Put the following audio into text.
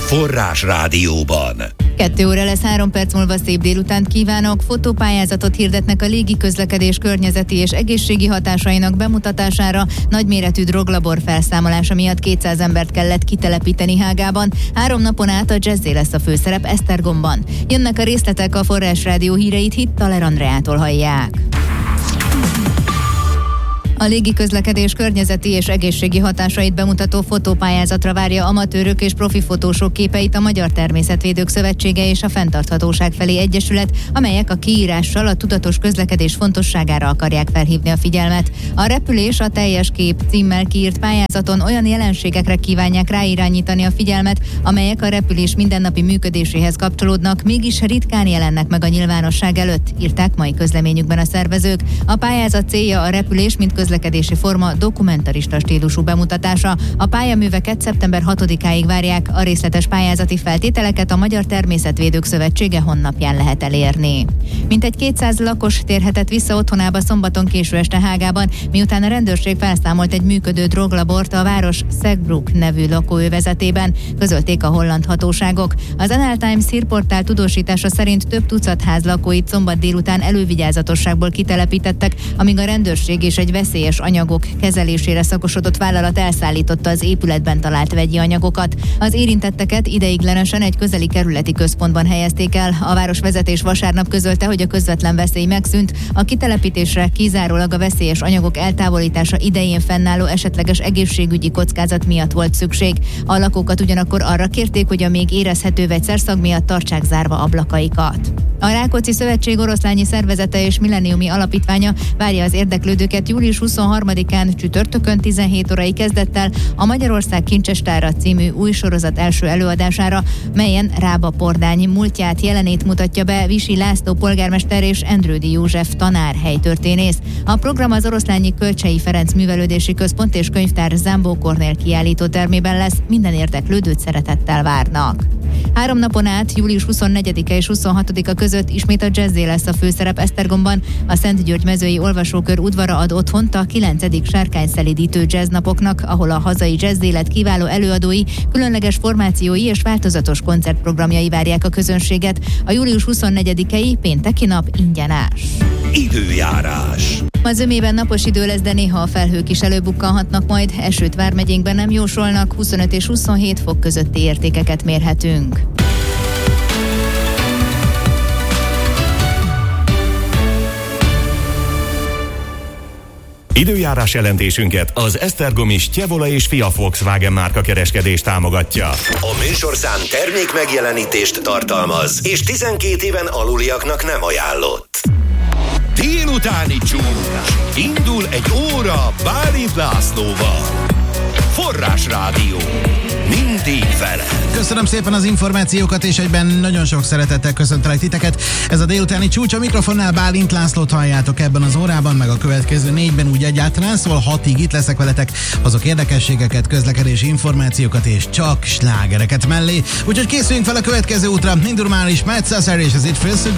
Forrás Rádióban. 2 óra lesz, 3 perc múlva szép délutánt kívánok. Fotópályázatot hirdetnek a légiközlekedés környezeti és egészségi hatásainak bemutatására. Nagyméretű droglabor felszámolása miatt 200 embert kellett kitelepíteni Hágában. 3 napon át a Jazzé lesz a főszerep Esztergomban. Jönnek a részletek, a Forrás Rádió híreit Hittaler Andreától hallják. A légiközlekedés környezeti és egészségi hatásait bemutató fotópályázatra várja amatőrök és profi fotósok képeit a Magyar Természetvédők Szövetsége és a Fenntarthatóság felé Egyesület, amelyek a kiírással a tudatos közlekedés fontosságára akarják felhívni a figyelmet. A repülés a teljes kép címmel kiírt pályázaton olyan jelenségekre kívánják ráirányítani a figyelmet, amelyek a repülés mindennapi működéséhez kapcsolódnak, mégis ritkán jelennek meg a nyilvánosság előtt, írták mai közleményükben a szervezők. A pályázat célja a repülés, mint közlekedési forma dokumentarista stílusú bemutatása. A pályaműveket szeptember 6-áig várják, a részletes pályázati feltételeket a Magyar Természetvédők Szövetsége honlapján lehet elérni. Mintegy 200 lakos térhetett vissza otthonába szombaton késő este Hágában, miután a rendőrség felszámolt egy működő droglabort a város Segbrook nevű lakóövezetében, közölték a holland hatóságok. Az NL Times hírportál tudósítása szerint több tucat ház lakóit szombat délután elővigyázatosságból kitelepítettek, amíg a rendőrség és egy veszélyes anyagok kezelésére szakosodott vállalat elszállította az épületben talált vegyi anyagokat. Az érintetteket ideiglenesen egy közeli kerületi központban helyezték el. A városvezetés vasárnap közölte, hogy a közvetlen veszély megszűnt. A kitelepítésre kizárólag a veszélyes anyagok eltávolítása idején fennálló esetleges egészségügyi kockázat miatt volt szükség. A lakókat ugyanakkor arra kérték, hogy a még érezhető vegyszerszag miatt tartsák zárva ablakaikat. A Rákóczi Szövetség oroszlányi szervezete és milleniumi alapítványa várja az érdeklődőket július 23-án csütörtökön 17 órai kezdettel a Magyarország Kincsestára című új sorozat első előadására, melyen Rába Pordány múltját, jelenét mutatja be Visi László polgármester és Endrődi József tanár helytörténész. A program az Oroszlányi Kölcsei Ferenc Művelődési Központ és Könyvtár Zámbó Kornél kiállítótermében lesz, minden érdeklődőt szeretettel várnak. 3 napon át, július 24-e és 26-a között ismét a Jazzé lesz a főszerep Esztergomban. A Szent György mezői olvasókör udvara ad otthont a 9. sárkányszelídítő jazznapoknak, ahol a hazai jazzélet kiváló előadói, különleges formációi és változatos koncertprogramjai várják a közönséget. A július 24-i pénteki nap ingyenes. Időjárás. Ma zömében napos idő lesz, de néha a felhők is előbukkanhatnak majd. Esőt vármegyénkben nem jósolnak, 25 és 27 fok közötti értékeket mérhetünk. Időjárás jelentésünket az Esztergomi Stjevola és Fia Volkswagen márka kereskedés támogatja. A műsorszám termék megjelenítést tartalmaz, és 12 éven aluliaknak nem ajánlott. Délutáni csúcs. Indul egy óra Bálint Lászlóval. Forrás Rádió. Mindig vele. Köszönöm szépen az információkat, és egyben nagyon sok szeretettel köszöntelek titeket. Ez a délutáni csúcs, a mikrofonnál Bálint Lászlót halljátok ebben az órában, meg a következő 4-ben úgy egyáltalán, szóval 6-ig itt leszek veletek, azok érdekességeket, közlekedési információkat és csak slágereket mellé. Úgyhogy készüljünk fel a következő útra. Indul már is Matt Sasser és az It Feels So